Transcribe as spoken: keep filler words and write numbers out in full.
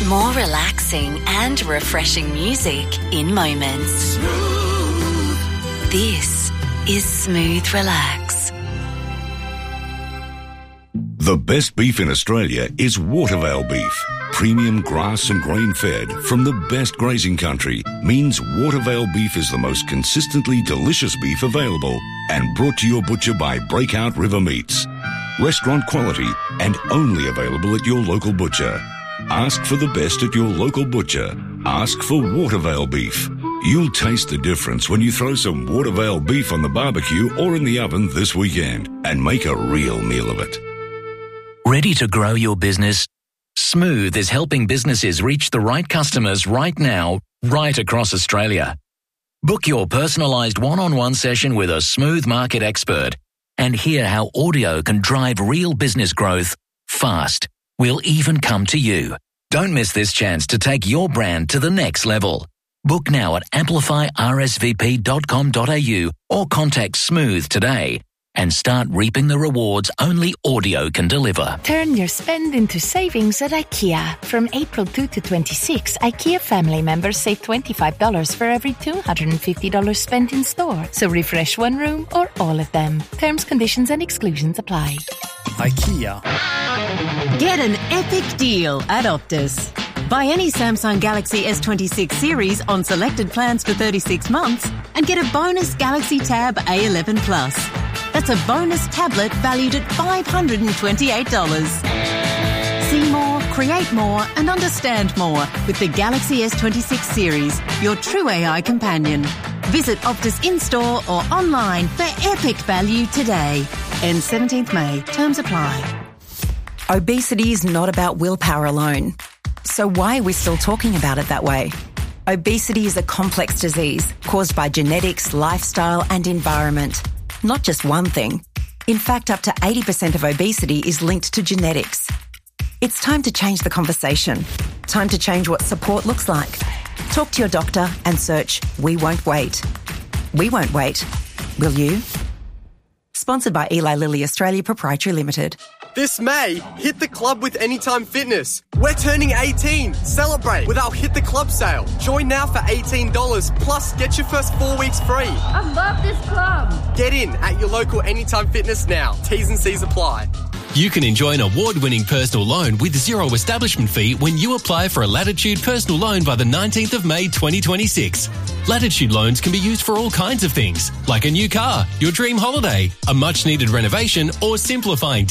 More relaxing and refreshing music in moments. Smooth. This is Smooth Relax. The best beef in Australia is Watervale beef. Premium grass and grain-fed from the best grazing country means Watervale beef is the most consistently delicious beef available and brought to your butcher by Breakout River Meats. Restaurant quality and only available at your local butcher. Ask for the best at your local butcher. Ask for Watervale beef. You'll taste the difference when you throw some Watervale beef on the barbecue or in the oven this weekend and make a real meal of it. Ready to grow your business? Smooth is helping businesses reach the right customers right now, right across Australia. Book your personalised one-on-one session with a Smooth market expert and hear how audio can drive real business growth fast. We'll even come to you. Don't miss this chance to take your brand to the next level. Book now at amplify r s v p dot com dot a u or contact Smooth today and start reaping the rewards only audio can deliver. Turn your spend into savings at IKEA. From April second to twenty-sixth, IKEA family members save twenty-five dollars for every two hundred fifty dollars spent in store. So refresh one room or all of them. Terms, conditions and exclusions apply. IKEA. Get an epic deal at Optus. Buy any Samsung Galaxy S twenty-six series on selected plans for thirty-six months and get a bonus Galaxy Tab A eleven Plus. That's a bonus tablet valued at five hundred twenty-eight dollars. See more, create more and understand more with the Galaxy S twenty-six series, your true A I companion. Visit Optus in-store or online for epic value today. Ends seventeenth May. Terms apply. Obesity is not about willpower alone. So why are we still talking about it that way? Obesity is a complex disease caused by genetics, lifestyle and environment. Not just one thing. In fact, up to eighty percent of obesity is linked to genetics. It's time to change the conversation. Time to change what support looks like. Talk to your doctor and search We Won't Wait. We won't wait. Will you? Sponsored by Eli Lilly Australia Proprietary Limited. This May, hit the club with Anytime Fitness. We're turning eighteen. Celebrate with our Hit the Club sale. Join now for eighteen dollars, plus get your first four weeks free. I love this club. Get in at your local Anytime Fitness now. T's and C's apply. You can enjoy an award-winning personal loan with zero establishment fee when you apply for a Latitude personal loan by the nineteenth of May twenty twenty-six. Latitude loans can be used for all kinds of things, like a new car, your dream holiday, a much-needed renovation, or simplifying